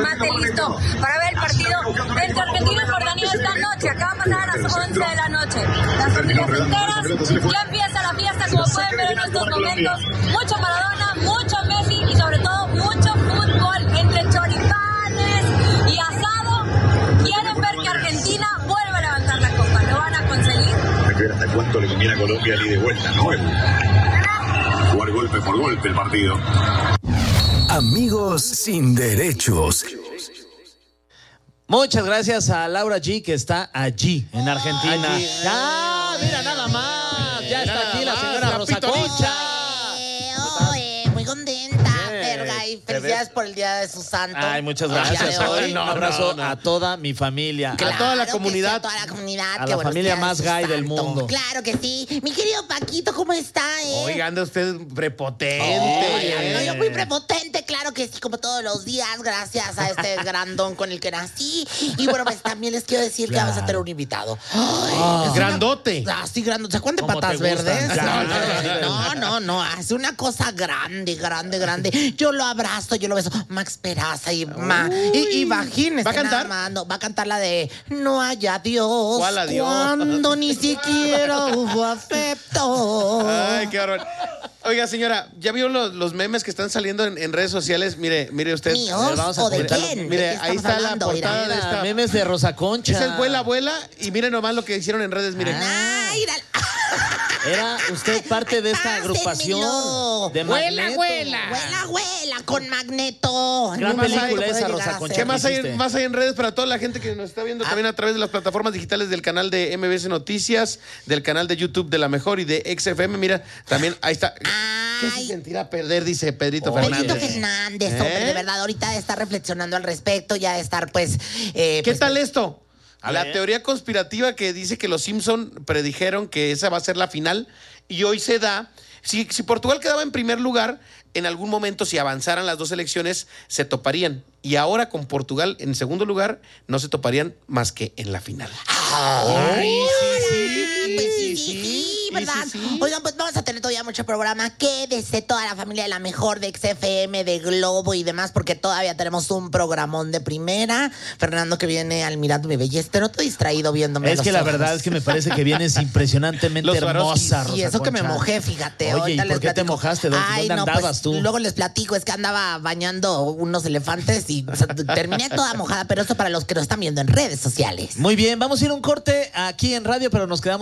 jitomate listo para ver el partido entre Argentina y Jordania esta noche. Acá va a pasar a las 11 de la noche. Las familias enteras, ya empieza la fiesta, como pueden ver en estos momentos. Mucho Maradona, mucho Messi y sobre todo mucho fútbol entre choripanes y asado. Quieren ver que Argentina vuelva a levantar la copa. ¿Lo van a conseguir? Hay que ver hasta cuánto le conviene a Colombia el ida y vuelta, ¿no? Jugar golpe por golpe el partido. Amigos sin derechos. Muchas gracias a Laura G, que está allí, en Argentina. Allí. Mira nada más. Ya está aquí la señora Rosa Concha. Muy contenta, Fergay. Felicidades por el día de su santo. Ay, muchas gracias. Hoy. Un abrazo a toda mi familia. Claro, a toda la comunidad. Que sí, a toda la comunidad. A Qué la bueno familia que sea más su gay del santo. mundo. Claro que sí. Mi querido Paquito, ¿cómo está, Oiga, anda usted prepotente. Ando yo muy prepotente, claro que sí, como todos los días, gracias a este grandón con el que nací. Y bueno, pues también les quiero decir que vamos a tener un invitado. Ay, Grandote. Sí, grandote. ¿Se acuerdan de ¿Cómo patas te gustan? verdes? Claro. No, hace una cosa grande. Yo lo abrazo, yo lo beso. Max Peraza y imagínense. ¿Va a cantar? nada más, no, va a cantar la de No hay adiós. ¿Cuál adiós? Cuando ni siquiera hubo afecto. Ay, qué horror. Oiga, señora, ¿ya vio los memes que están saliendo en redes sociales? Mire usted. ¿Míos vamos a o de comentarlo. quién? Mire, ¿De qué ahí estamos está la hablando? portada Mira. de esta. Memes de Rosa Concha. Esa es abuela, y miren nomás lo que hicieron en redes, miren. Ay, mira. Era usted parte de esta agrupación de Magneto. Abuela, con Magneto. Gran No me película puede esa, llegar Rosa a Concha. ser. ¿Qué más hay en redes para toda la gente que nos está viendo también a través de las plataformas digitales del canal de MBS Noticias, del canal de YouTube de La Mejor y de XFM? Mira, también ahí está. ¿Qué se sentirá perder? Dice Pedrito Fernández. Pedrito Fernández, hombre, de verdad, ahorita de estar reflexionando al respecto, ya de estar, pues... ¿Qué tal esto? A La ver. teoría conspirativa que dice que los Simpson predijeron que esa va a ser la final y hoy se da. Si Portugal quedaba en primer lugar, en algún momento, si avanzaran las dos elecciones, se toparían. Y ahora con Portugal en segundo lugar, no se toparían más que en la final. Sí, ¿verdad? Oigan, pues vamos a tener todavía mucho programa. Quédese toda la familia de La Mejor, de XFM, de Globo y demás, porque todavía tenemos un programón de primera. Fernando, que viene al Mirando Mi Belleza, pero todo distraído viéndome Es los que la ojos. verdad es que me parece que vienes impresionantemente Los Swarovskis. hermosa, Rosa Y eso que me Concha. mojé, fíjate. Oye, ahorita ¿y les por qué te platico. mojaste? ¿Dónde andabas pues, tú? Luego les platico, es que andaba bañando unos elefantes y terminé toda mojada, pero eso para los que nos están viendo en redes sociales. Muy bien, vamos a ir a un corte aquí en radio, pero nos quedamos